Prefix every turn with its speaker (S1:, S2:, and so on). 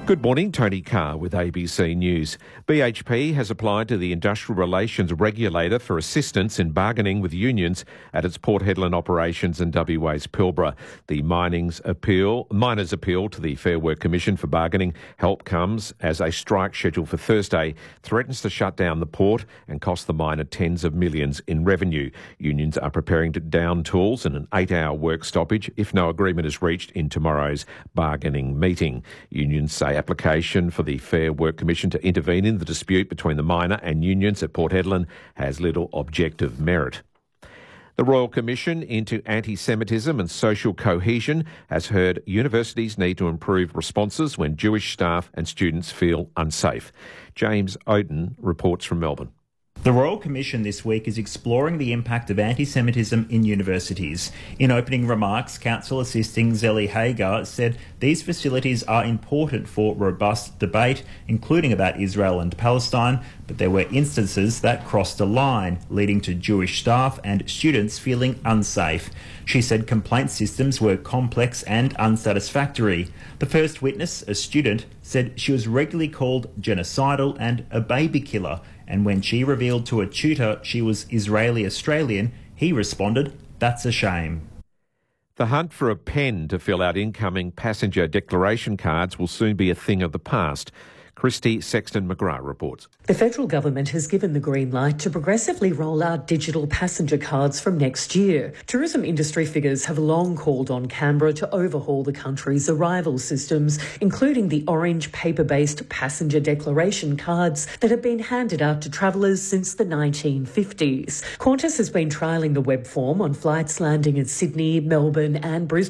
S1: Good morning, Tony Carr with ABC News. BHP has applied to the Industrial Relations Regulator for assistance in bargaining with unions at its Port Hedland operations in WA's Pilbara. The miners' appeal to the Fair Work Commission for bargaining help comes as a strike scheduled for Thursday threatens to shut down the port and cost the miner tens of millions in revenue. Unions are preparing to down tools in an 8-hour work stoppage if no agreement is reached in tomorrow's bargaining meeting. Unions say application for the Fair Work Commission to intervene in the dispute between the miner and unions at Port Hedland has little objective merit. The Royal Commission into Anti-Semitism and Social Cohesion has heard universities need to improve responses when Jewish staff and students feel unsafe. James Oden reports from Melbourne.
S2: The Royal Commission this week is exploring the impact of anti-Semitism in universities. In opening remarks, Council Assisting Zeli Hagar said these facilities are important for robust debate, including about Israel and Palestine, but there were instances that crossed a line, leading to Jewish staff and students feeling unsafe. She said complaint systems were complex and unsatisfactory. The first witness, a student, said she was regularly called genocidal and a baby killer, and when she revealed to a tutor she was Israeli-Australian, he responded, "That's a shame."
S1: The hunt for a pen to fill out incoming passenger declaration cards will soon be a thing of the past. Christy Sexton-McGrath reports.
S3: The federal government has given the green light to progressively roll out digital passenger cards from next year. Tourism industry figures have long called on Canberra to overhaul the country's arrival systems, including the orange paper-based passenger declaration cards that have been handed out to travellers since the 1950s. Qantas has been trialling the web form on flights landing in Sydney, Melbourne and Brisbane